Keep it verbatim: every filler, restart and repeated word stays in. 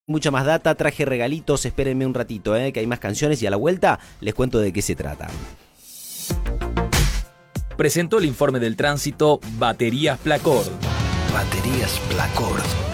Mucha más data, traje regalitos, espérenme un ratito, eh, que hay más canciones y a la vuelta les cuento de qué se trata. Presentó el informe del tránsito Baterías Placord. Baterías Placord.